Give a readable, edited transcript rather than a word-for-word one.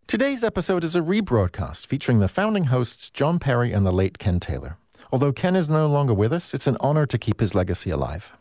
Today's episode is a rebroadcast featuring the founding hosts John Perry and the late Ken Taylor. Although Ken is no longer with us, it's an honor to keep his legacy alive.